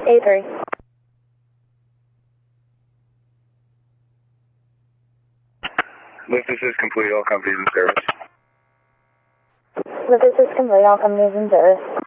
A3. Lift, this is complete. All companies in service. Lift, this is complete. All companies in service.